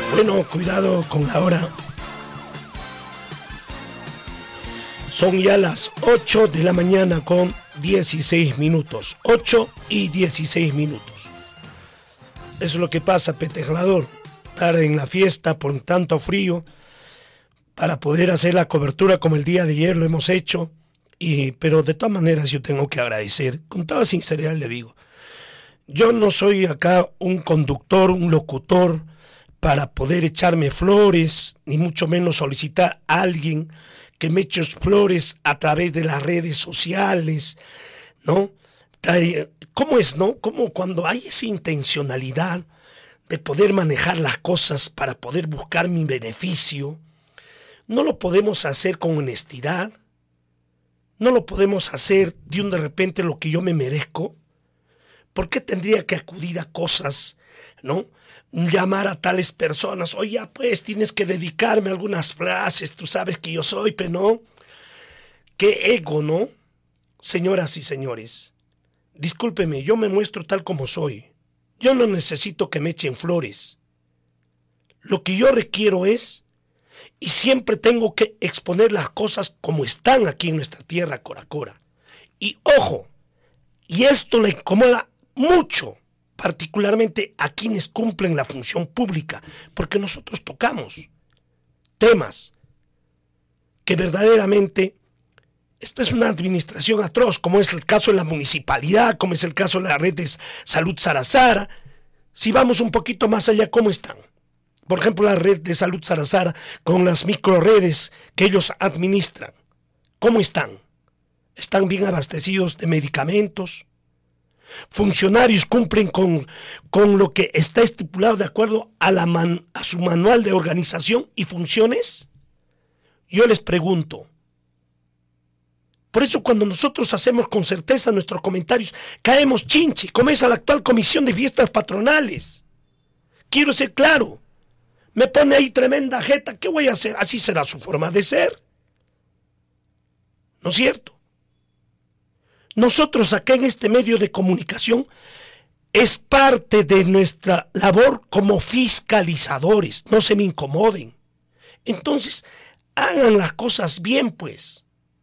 Bueno, cuidado con la hora. Son ya las 8 de la mañana con 16 minutos. 8 y 16 minutos. Eso es lo que pasa, Petejlador. Estar en la fiesta por tanto frío para poder hacer la cobertura como el día de ayer lo hemos hecho. Pero de todas maneras yo tengo que agradecer. Con toda sinceridad le digo. Yo no soy acá un conductor, un locutor para poder echarme flores, ni mucho menos solicitar a alguien que me eche flores a través de las redes sociales, ¿no? ¿Cómo es, no? Como cuando hay esa intencionalidad de poder manejar las cosas para poder buscar mi beneficio, no lo podemos hacer con honestidad, no lo podemos hacer de repente lo que yo me merezco. ¿Por qué tendría que acudir a cosas, no? Llamar a tales personas, oye, pues tienes que dedicarme a algunas frases, tú sabes que yo soy, pero no. Qué ego, ¿no? Señoras y señores, discúlpeme, yo me muestro tal como soy. Yo no necesito que me echen flores. Lo que yo requiero es, y siempre tengo que exponer las cosas como están aquí en nuestra tierra, Coracora. Y ojo, y esto le incomoda mucho, particularmente a quienes cumplen la función pública, porque nosotros tocamos temas que verdaderamente, esto es una administración atroz, como es el caso de la municipalidad, como es el caso de la red de salud Sarasara. Si vamos un poquito más allá, ¿cómo están? Por ejemplo, la red de salud Sarasara con las microredes que ellos administran, ¿cómo están? ¿Están bien abastecidos de medicamentos? Funcionarios cumplen con lo que está estipulado de acuerdo a su manual de organización y funciones. Yo les pregunto. Por eso cuando nosotros hacemos con certeza nuestros comentarios, caemos chinche, como es a la actual comisión de fiestas patronales. Quiero ser claro. Me pone ahí tremenda jeta, ¿qué voy a hacer? Así será su forma de ser. ¿No es cierto? Nosotros acá en este medio de comunicación es parte de nuestra labor como fiscalizadores. No se me incomoden. Entonces, hagan las cosas bien, pues.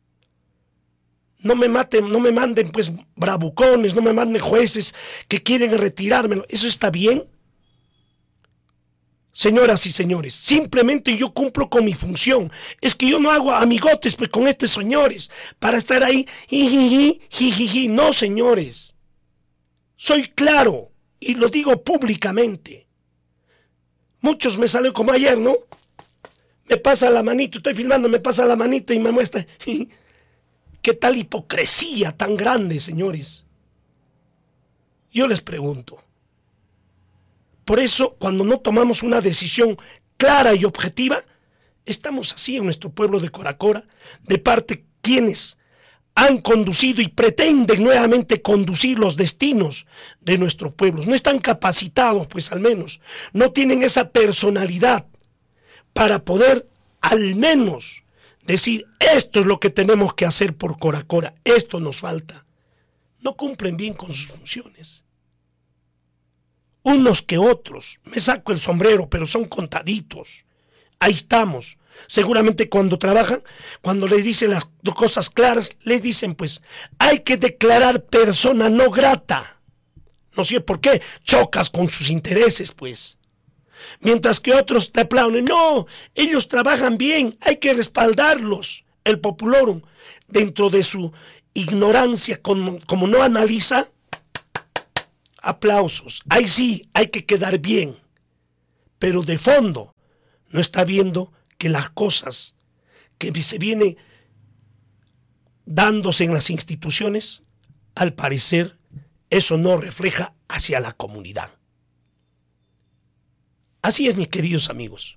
No me manden pues bravucones, no me manden jueces que quieren retirármelo. ¿Eso está bien? Señoras y señores, simplemente yo cumplo con mi función. Es que yo no hago amigotes pues con estos señores para estar ahí, jijiji. No, señores. Soy claro y lo digo públicamente. Muchos me salen como ayer, ¿no? Me pasa la manito, estoy filmando, me pasa la manito y me muestra. ¿Qué tal hipocresía tan grande, señores? Yo les pregunto. Por eso, cuando no tomamos una decisión clara y objetiva, estamos así en nuestro pueblo de Coracora, de parte quienes han conducido y pretenden nuevamente conducir los destinos de nuestros pueblos. No están capacitados, pues al menos, no tienen esa personalidad para poder al menos decir, esto es lo que tenemos que hacer por Coracora, esto nos falta. No cumplen bien con sus funciones. Unos que otros, me saco el sombrero, pero son contaditos. Ahí estamos. Seguramente cuando trabajan, cuando les dicen las cosas claras, les dicen pues, hay que declarar persona no grata. No sé por qué, chocas con sus intereses pues. Mientras que otros te aplauden, no, ellos trabajan bien, hay que respaldarlos. El populorum, dentro de su ignorancia, como no analiza, aplausos. Ahí sí, hay que quedar bien. Pero de fondo, no está viendo que las cosas que se vienen dándose en las instituciones, al parecer, eso no refleja hacia la comunidad. Así es, mis queridos amigos.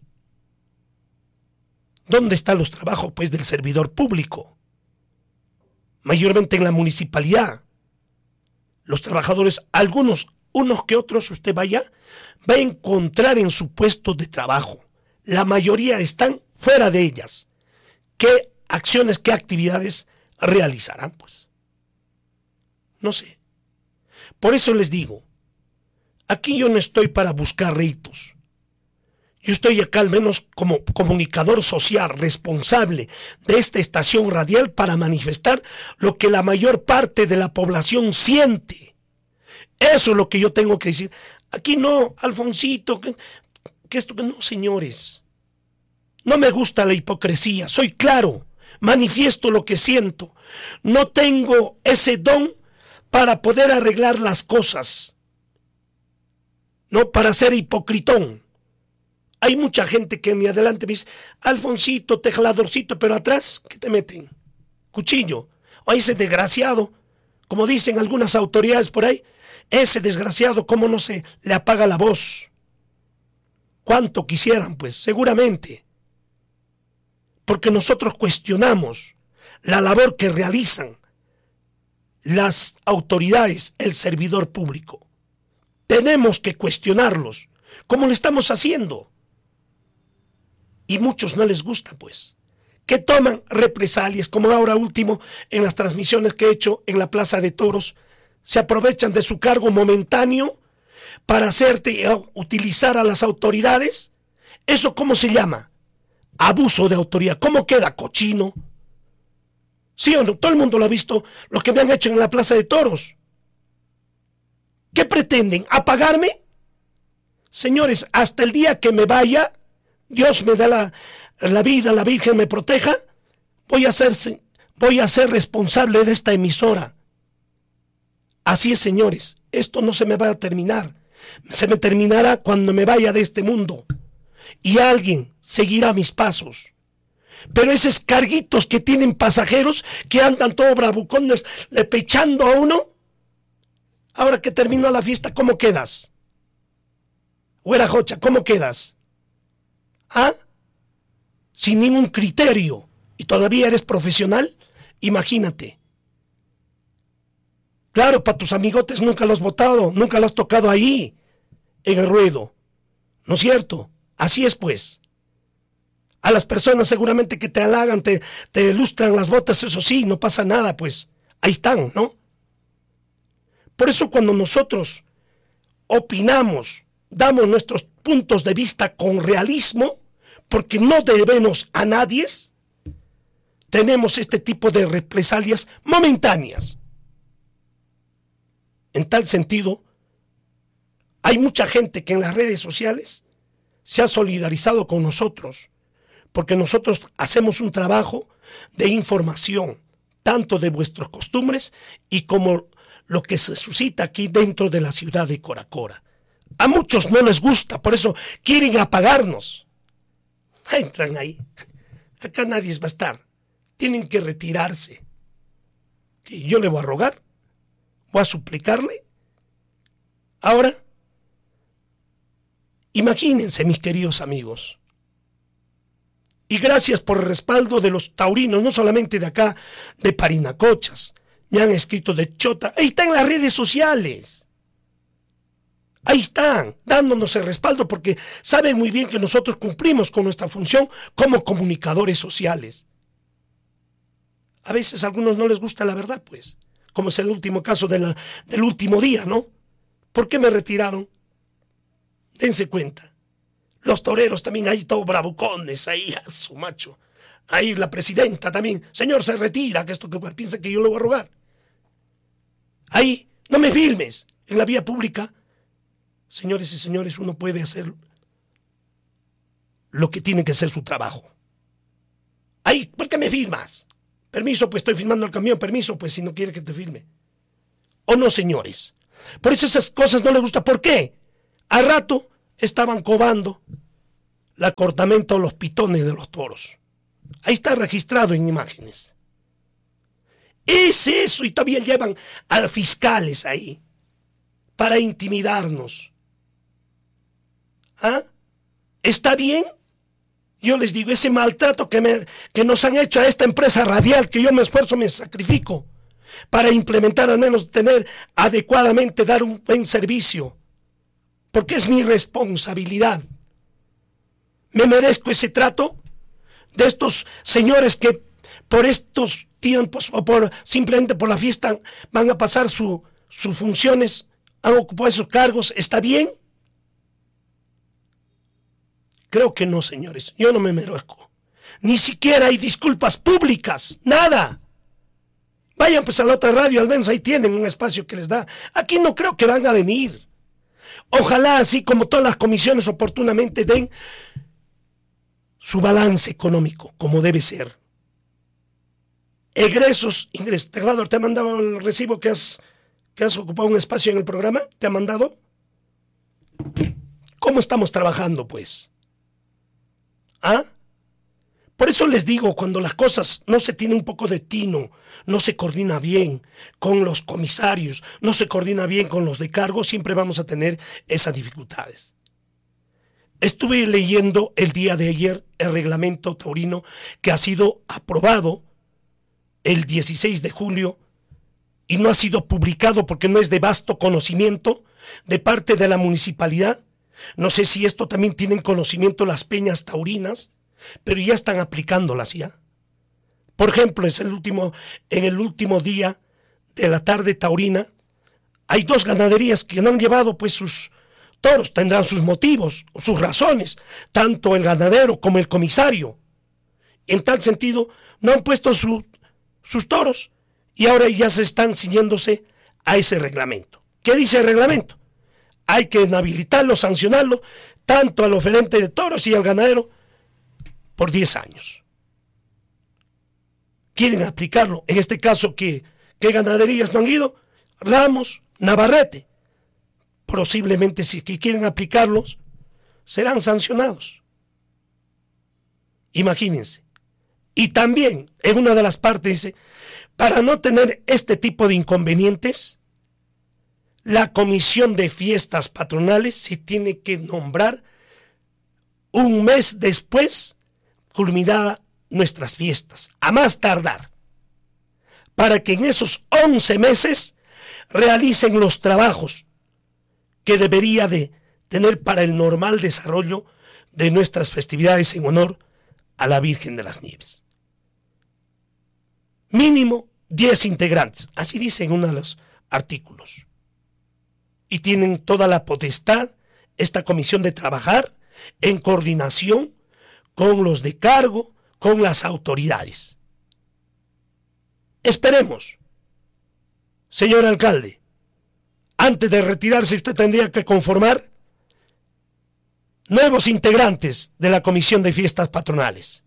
¿Dónde están los trabajos, pues, del servidor público? Mayormente en la municipalidad. Los trabajadores, unos que otros, usted va a encontrar en su puesto de trabajo. La mayoría están fuera de ellas. ¿Qué acciones, qué actividades realizarán, pues? No sé. Por eso les digo, aquí yo no estoy para buscar réditos. Yo estoy acá al menos como comunicador social responsable de esta estación radial para manifestar lo que la mayor parte de la población siente. Eso es lo que yo tengo que decir. Aquí no, Alfonsito, que esto que no, señores. No me gusta la hipocresía, soy claro, manifiesto lo que siento. No tengo ese don para poder arreglar las cosas, no para ser hipocritón. Hay mucha gente que me adelante me dice, Alfonsito, tejladorcito, pero atrás, ¿qué te meten? Cuchillo. O ese desgraciado, como dicen algunas autoridades por ahí, ese desgraciado, ¿cómo no se le apaga la voz? ¿Cuánto quisieran, pues? Seguramente. Porque nosotros cuestionamos la labor que realizan las autoridades, el servidor público. Tenemos que cuestionarlos, como lo estamos haciendo. Y muchos no les gusta, pues, que toman represalias, como ahora último en las transmisiones que he hecho en la Plaza de Toros, se aprovechan de su cargo momentáneo para utilizar a las autoridades. ¿Eso cómo se llama? Abuso de autoridad. ¿Cómo queda, cochino? ¿Sí o no? Todo el mundo lo ha visto, lo que me han hecho en la Plaza de Toros. ¿Qué pretenden? ¿Apagarme? Señores, hasta el día que me vaya, Dios me da la vida, la Virgen me proteja, voy a ser responsable de esta emisora. Así es, señores, esto no se me va a terminar. Se me terminará cuando me vaya de este mundo. Y alguien seguirá mis pasos. Pero esos carguitos que tienen pasajeros que andan todos bravucones, le pechando a uno, ahora que terminó la fiesta, ¿cómo quedas? Güera Jocha, ¿cómo quedas? ¿Ah? Sin ningún criterio. ¿Y todavía eres profesional? Imagínate. Claro, para tus amigotes nunca los has votado, nunca los has tocado ahí, en el ruedo. ¿No es cierto? Así es, pues. A las personas seguramente que te halagan, te ilustran las botas, eso sí, no pasa nada, pues. Ahí están, ¿no? Por eso cuando nosotros opinamos, damos nuestros puntos de vista con realismo, porque no debemos a nadie, tenemos este tipo de represalias momentáneas. En tal sentido, hay mucha gente que en las redes sociales se ha solidarizado con nosotros, porque nosotros hacemos un trabajo de información, tanto de vuestras costumbres y como lo que se suscita aquí dentro de la ciudad de Coracora. A muchos no les gusta, por eso quieren apagarnos. Entran ahí. Acá nadie va a estar. Tienen que retirarse. Y yo le voy a rogar, voy a suplicarle. Ahora, imagínense, mis queridos amigos. Y gracias por el respaldo de los taurinos, no solamente de acá, de Parinacochas. Me han escrito de Chota. Ahí están las redes sociales. Ahí están, dándonos el respaldo porque saben muy bien que nosotros cumplimos con nuestra función como comunicadores sociales. A veces a algunos no les gusta la verdad, pues, como es el último caso del último día, ¿no? ¿Por qué me retiraron? Dense cuenta. Los toreros también ahí todos bravucones, ahí a su macho. Ahí la presidenta también, señor, se retira, que esto que piensa que yo le voy a rogar. Ahí, no me filmes, en la vía pública. Señores y señores, uno puede hacer lo que tiene que ser su trabajo. Ahí, ¿por qué me filmas? Permiso, pues estoy filmando el camión, permiso, pues si no quiere que te filme. ¿O no, señores? Por eso esas cosas no les gusta. ¿Por qué? Al rato estaban cobando la cortamenta o los pitones de los toros. Ahí está registrado en imágenes. Es eso, y todavía llevan a fiscales ahí para intimidarnos. ¿Ah? ¿Está bien? Yo les digo, ese maltrato que nos han hecho a esta empresa radial, que yo me esfuerzo, me sacrifico para implementar, al menos tener adecuadamente, dar un buen servicio, porque es mi responsabilidad. ¿Me merezco ese trato de estos señores que por estos tiempos o simplemente por la fiesta van a pasar sus funciones, han ocupado esos cargos? ¿Está bien? creo que no, señores. Yo no me merezco. Ni siquiera hay disculpas públicas. Nada. Vayan pues a la otra radio, al menos ahí tienen un espacio que les da. Aquí no creo que van a venir. Ojalá, así como todas las comisiones oportunamente den su balance económico, como debe ser. Egresos, ingresos. Teclador, ¿te ha mandado el recibo que has ocupado un espacio en el programa? ¿Te ha mandado? ¿Cómo estamos trabajando, pues? ¿Ah? Por eso les digo, cuando las cosas no se tiene un poco de tino, no se coordina bien con los comisarios, no se coordina bien con los de cargo, siempre vamos a tener esas dificultades. Estuve leyendo el día de ayer el reglamento taurino que ha sido aprobado el 16 de julio y no ha sido publicado porque no es de vasto conocimiento de parte de la municipalidad. No sé si esto también tienen conocimiento las peñas taurinas, pero ya están aplicándolas ya. Por ejemplo, en el último día de la tarde taurina, hay 2 ganaderías que no han llevado pues sus toros, tendrán sus motivos, sus razones, tanto el ganadero como el comisario. En tal sentido, no han puesto sus toros y ahora ya se están ciñéndose a ese reglamento. ¿Qué dice el reglamento? Hay que inhabilitarlo, sancionarlo, tanto al oferente de toros y al ganadero, por 10 años. Quieren aplicarlo. En este caso, ¿qué ganaderías no han ido? Ramos, Navarrete. Posiblemente, si quieren aplicarlos, serán sancionados. Imagínense. Y también, en una de las partes dice, para no tener este tipo de inconvenientes, la comisión de fiestas patronales se tiene que nombrar un mes después culminada nuestras fiestas, a más tardar, para que en esos 11 meses realicen los trabajos que debería de tener para el normal desarrollo de nuestras festividades en honor a la Virgen de las Nieves. Mínimo 10 integrantes, así dice en uno de los artículos. Y tienen toda la potestad, esta comisión, de trabajar en coordinación con los de cargo, con las autoridades. Esperemos, señor alcalde, antes de retirarse usted tendría que conformar nuevos integrantes de la comisión de fiestas patronales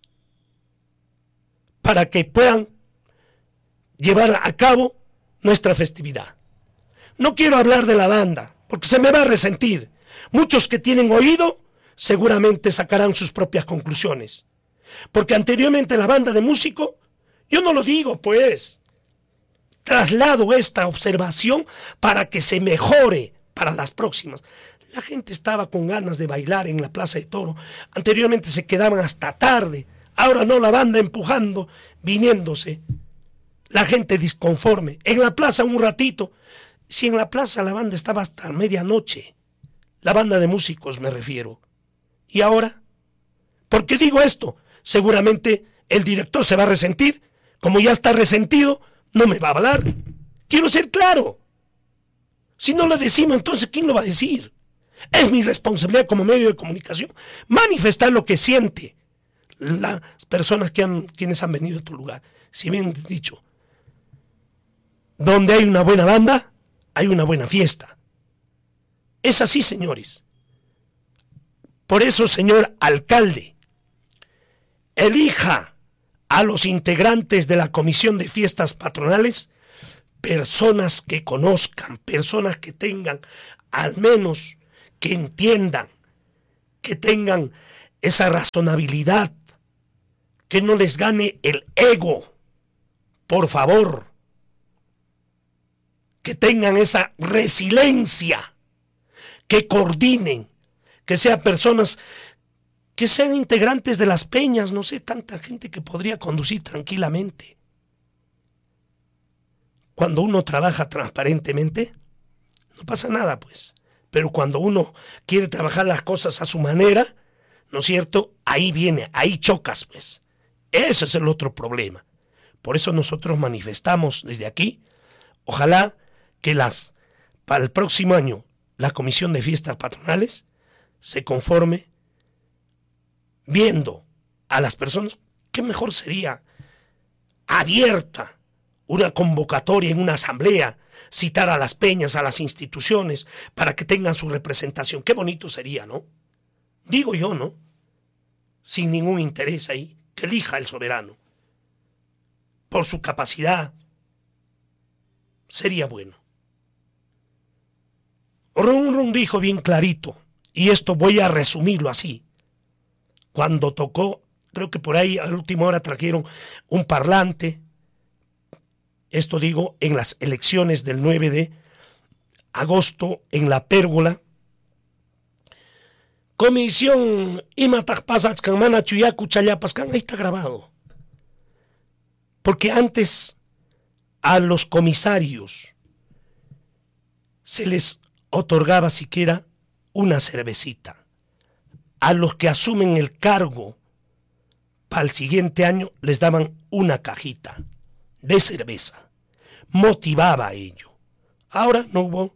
para que puedan llevar a cabo nuestra festividad. No quiero hablar de la banda, porque se me va a resentir. Muchos que tienen oído seguramente sacarán sus propias conclusiones. Porque anteriormente la banda de músico, yo no lo digo pues, traslado esta observación para que se mejore para las próximas. La gente estaba con ganas de bailar en la Plaza de Toro. Anteriormente se quedaban hasta tarde. Ahora no, la banda empujando, viniéndose. La gente disconforme. En la plaza un ratito. Si en la plaza la banda estaba hasta medianoche. La banda de músicos me refiero. ¿Y ahora? ¿Por qué digo esto? Seguramente el director se va a resentir. Como ya está resentido, no me va a hablar. Quiero ser claro. Si no lo decimos, entonces ¿quién lo va a decir? Es mi responsabilidad como medio de comunicación manifestar lo que siente las personas quienes han venido a tu lugar. Si bien dicho, donde hay una buena banda, hay una buena fiesta. Es así, señores. Por eso, señor alcalde, elija a los integrantes de la comisión de fiestas patronales personas que conozcan, personas que tengan, al menos que entiendan, que tengan esa razonabilidad, que no les gane el ego, por favor, que tengan esa resiliencia, que coordinen, que sean personas que sean integrantes de las peñas, no sé, tanta gente que podría conducir tranquilamente. Cuando uno trabaja transparentemente, no pasa nada, pues. Pero cuando uno quiere trabajar las cosas a su manera, ¿no es cierto? Ahí viene, ahí chocas, pues. Ese es el otro problema. Por eso nosotros manifestamos desde aquí, ojalá que para el próximo año, la Comisión de Fiestas Patronales se conforme viendo a las personas, ¿qué mejor sería abierta una convocatoria en una asamblea, citar a las peñas, a las instituciones, para que tengan su representación? Qué bonito sería, ¿no? Digo yo, ¿no? Sin ningún interés ahí, que elija el soberano. Por su capacidad, sería bueno. Run dijo bien clarito, y esto voy a resumirlo así. Cuando tocó, creo que por ahí a la última hora trajeron un parlante, esto digo, en las elecciones del 9 de agosto en la Pérgola. Comisión Imatajpasachkanmana Chuyacu Chayapascan, ahí está grabado. Porque antes a los comisarios se les otorgaba siquiera una cervecita. A los que asumen el cargo para el siguiente año les daban una cajita de cerveza. Motivaba a ello. Ahora no hubo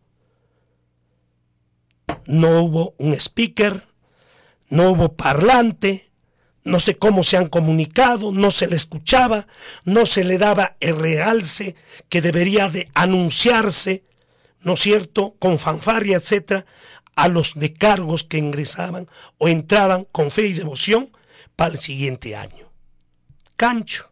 un speaker, no hubo parlante, no sé cómo se han comunicado, no se le escuchaba, no se le daba el realce que debería de anunciarse, ¿no es cierto?, con fanfarria, etcétera, a los de cargos que ingresaban o entraban con fe y devoción para el siguiente año. Cancho.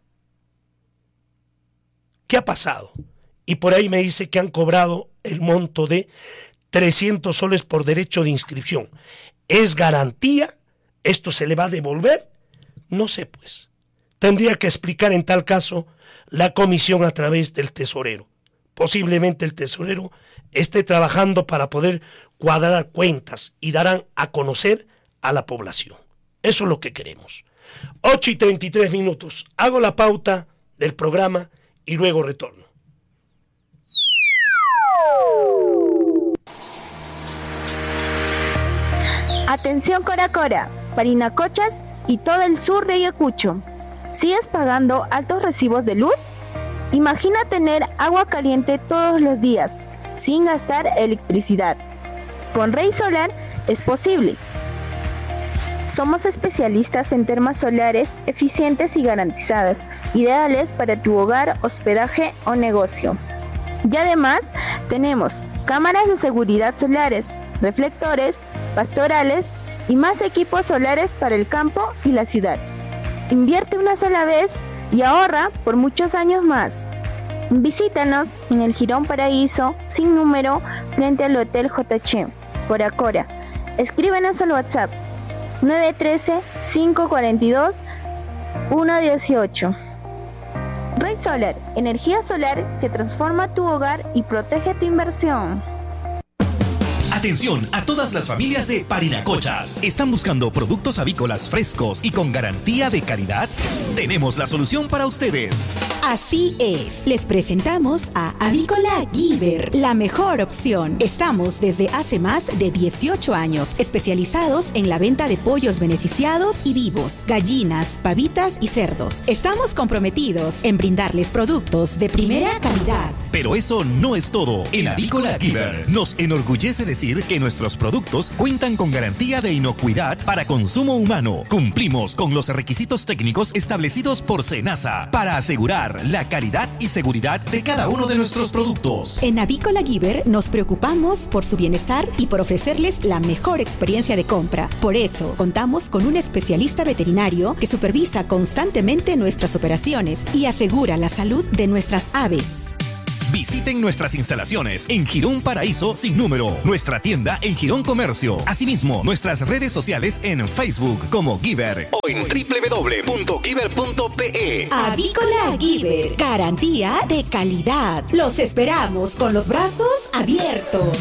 ¿Qué ha pasado? Y por ahí me dice que han cobrado el monto de 300 soles por derecho de inscripción. ¿Es garantía? ¿Esto se le va a devolver? No sé, pues. Tendría que explicar en tal caso la comisión a través del tesorero. Posiblemente el tesorero esté trabajando para poder cuadrar cuentas y darán a conocer a la población. Eso es lo que queremos. 8:33. Hago la pauta del programa y luego retorno. Atención Cora, Parinacochas y todo el sur de Ayacucho. ¿Sigues pagando altos recibos de luz? Imagina tener agua caliente todos los días, sin gastar electricidad. Con Rey Solar es posible. Somos especialistas en termas solares eficientes y garantizadas, ideales para tu hogar, hospedaje o negocio. Y además tenemos cámaras de seguridad solares, reflectores, pastorales y más equipos solares para el campo y la ciudad. Invierte una sola vez y ahorra por muchos años más. Visítanos en el Jirón Paraíso, sin número, frente al Hotel JH, Cora. Escríbenos al WhatsApp 913-542-118. Red Solar, energía solar que transforma tu hogar y protege tu inversión. Atención a todas las familias de Parinacochas. ¿Están buscando productos avícolas frescos y con garantía de calidad? Tenemos la solución para ustedes. Así es. Les presentamos a Avícola Giver, la mejor opción. Estamos desde hace más de 18 años especializados en la venta de pollos beneficiados y vivos, gallinas, pavitas y cerdos. Estamos comprometidos en brindarles productos de primera calidad. Pero eso no es todo. En Avícola Giver nos enorgullece decir que nuestros productos cuentan con garantía de inocuidad para consumo humano. Cumplimos con los requisitos técnicos establecidos por SENASA para asegurar la calidad y seguridad de cada uno de nuestros productos. En Avícola Giver nos preocupamos por su bienestar y por ofrecerles la mejor experiencia de compra. Por eso, contamos con un especialista veterinario que supervisa constantemente nuestras operaciones y asegura la salud de nuestras aves. Visiten nuestras instalaciones en Jirón Paraíso sin número, nuestra tienda en Jirón Comercio, asimismo nuestras redes sociales en Facebook como Giver o en www.giver.pe. Avícola Giver, garantía de calidad. Los esperamos con los brazos abiertos.